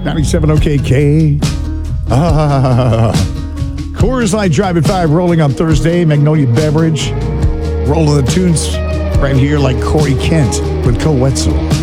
97 OKK. Coors Light Drive at 5 rolling on Thursday. Magnolia Beverage. Rolling the tunes right here like Corey Kent with Co Wetzel.